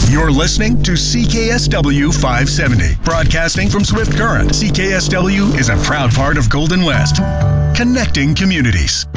You're listening to CKSW 570, broadcasting from Swift Current. CKSW is a proud part of Golden West, connecting communities.